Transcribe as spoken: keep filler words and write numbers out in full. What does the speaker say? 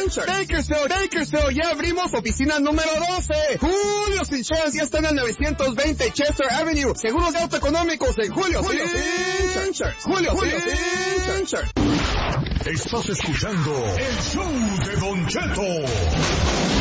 Bakersfield, Bakersfield, ya abrimos oficina número doce. Julio's Insurance ya está en el novecientos veinte Chester Avenue. Seguros de auto económicos en Julio's Insurance. Julio's Insurance. Estás escuchando el show de Don Cheto.